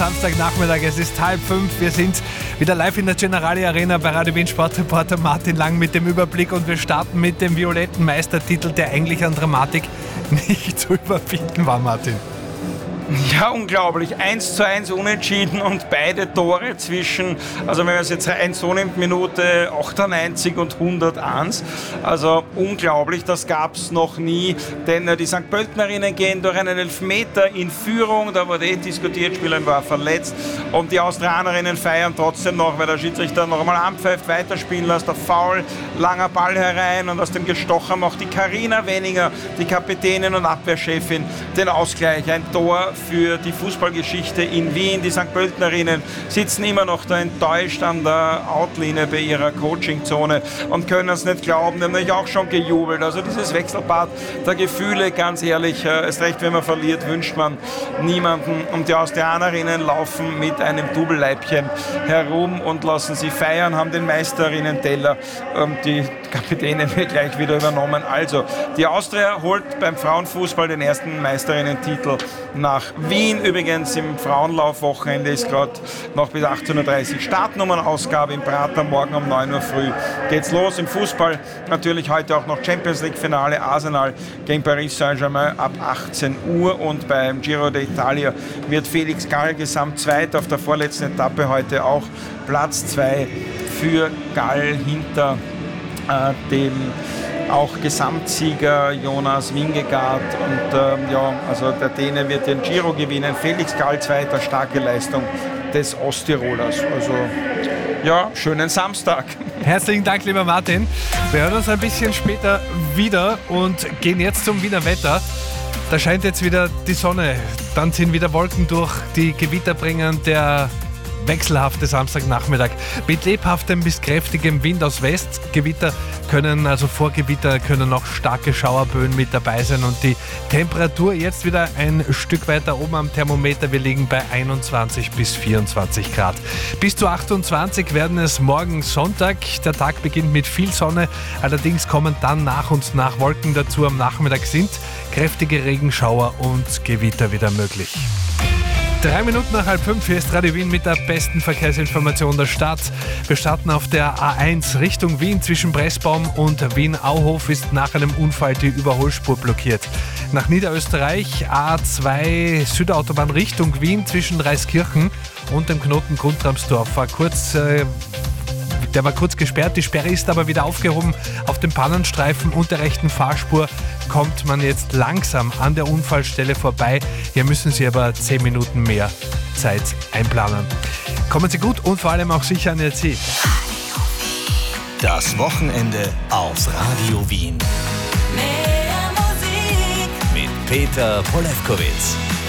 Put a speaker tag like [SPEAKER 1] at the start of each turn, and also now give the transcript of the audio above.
[SPEAKER 1] Samstagnachmittag, es ist 4:30. Wir sind wieder live in der Generali Arena bei Radio Wien. Sportreporter Martin Lang mit dem Überblick und wir starten mit dem violetten Meistertitel, der eigentlich an Dramatik nicht zu überbieten war, Martin.
[SPEAKER 2] Ja, unglaublich. 1:1 unentschieden und beide Tore zwischen, also wenn man es jetzt so nimmt, Minute 98 und 101. Also unglaublich, das gab es noch nie, denn die St. Pöltenerinnen gehen durch einen Elfmeter in Führung, da wurde diskutiert, Spielerin war verletzt und die Australierinnen feiern trotzdem noch, weil der Schiedsrichter noch einmal anpfeift, weiterspielen lässt, der Foul, langer Ball herein und aus dem Gestochen macht die Carina Wenninger, die Kapitänin und Abwehrchefin, den Ausgleich. Ein Tor für die Fußballgeschichte in Wien. Die St. Pöltenerinnen sitzen immer noch da enttäuscht an der Outlinie bei ihrer Coachingzone und können es nicht glauben. Die haben nämlich auch schon gejubelt. Also dieses Wechselbad der Gefühle, ganz ehrlich, erst recht, wenn man verliert, wünscht man niemanden. Und die Australierinnen laufen mit einem Double-Leibchen herum und lassen sie feiern, haben den Meisterinnen-Teller. Die Kapitänin wird gleich wieder übernommen. Also, die Austria holt beim Frauenfußball den ersten Meisterinnen-Titel nach Wien. Übrigens im Frauenlaufwochenende ist gerade noch bis 18:30 Uhr Startnummernausgabe im Prater. Morgen um 9 Uhr früh geht's los. Im Fußball natürlich heute auch noch Champions League Finale Arsenal gegen Paris Saint-Germain ab 18 Uhr und beim Giro d'Italia wird Felix Gall Gesamtzweiter auf der vorletzten Etappe heute auch Platz 2 für Gall hinter dem auch Gesamtsieger Jonas Vingegaard und also der Däne wird den Giro gewinnen. Felix Gall zweiter, starke Leistung des Osttirolers. Also ja, schönen Samstag.
[SPEAKER 1] Herzlichen Dank, lieber Martin. Wir hören uns ein bisschen später wieder und gehen jetzt zum Wiener Wetter. Da scheint jetzt wieder die Sonne, dann ziehen wieder Wolken durch, die Gewitter bringen der wechselhafte Samstagnachmittag mit lebhaftem bis kräftigem Wind aus West. Vor Gewitter können noch starke Schauerböen mit dabei sein und die Temperatur jetzt wieder ein Stück weiter oben am Thermometer. Wir liegen bei 21 bis 24 Grad. Bis zu 28 werden es morgen Sonntag. Der Tag beginnt mit viel Sonne, allerdings kommen dann nach und nach Wolken dazu. Am Nachmittag sind kräftige Regenschauer und Gewitter wieder möglich. 3 Minuten nach 4:30, hier ist Radio Wien mit der besten Verkehrsinformation der Stadt. Wir starten auf der A1 Richtung Wien. Zwischen Pressbaum und Wien-Auhof ist nach einem Unfall die Überholspur blockiert. Nach Niederösterreich A2 Südautobahn Richtung Wien zwischen Reiskirchen und dem Knoten Guntramsdorf der war kurz gesperrt, die Sperre ist aber wieder aufgehoben. Auf dem Pannenstreifen und der rechten Fahrspur kommt man jetzt langsam an der Unfallstelle vorbei. Hier müssen Sie aber 10 Minuten mehr Zeit einplanen. Kommen Sie gut und vor allem auch sicher an Ihr Ziel.
[SPEAKER 3] Das Wochenende auf Radio Wien.
[SPEAKER 4] Mehr Musik
[SPEAKER 3] Mit Peter Polewkowitz.